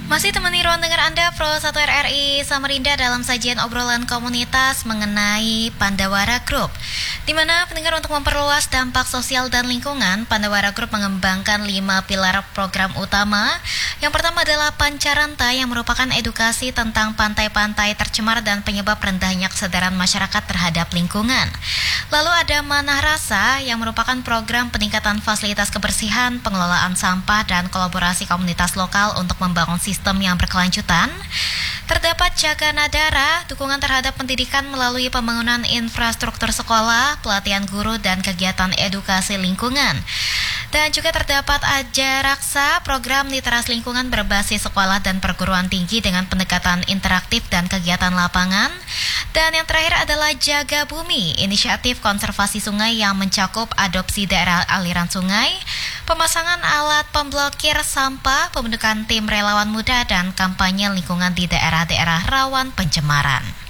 Masih temani ruang dengar Anda Pro 1 RRI Samarinda dalam sajian obrolan komunitas mengenai Pandawara Group, di mana pendengar untuk memperluas dampak sosial dan lingkungan, Pandawara Group mengembangkan 5 pilar program utama. Yang pertama adalah Pancaranta, yang merupakan edukasi tentang pantai-pantai tercemar dan penyebab rendahnya kesadaran masyarakat terhadap lingkungan. Lalu ada Manah Rasa, yang merupakan program peningkatan fasilitas kebersihan, pengelolaan sampah, dan kolaborasi komunitas lokal untuk membangun sistem yang berkelanjutan. Terdapat Jaga Nadara, dukungan terhadap pendidikan melalui pembangunan infrastruktur sekolah, pelatihan guru, dan kegiatan edukasi lingkungan. Dan juga terdapat Aja Raksa, program literasi lingkungan berbasis sekolah dan perguruan tinggi dengan pendekatan interaktif dan kegiatan lapangan. Dan yang terakhir adalah Jaga Bumi, inisiatif konservasi sungai yang mencakup adopsi daerah aliran sungai, pemasangan alat pemblokir sampah, pembentukan tim relawan muda, dan kampanye lingkungan di daerah-daerah rawan pencemaran.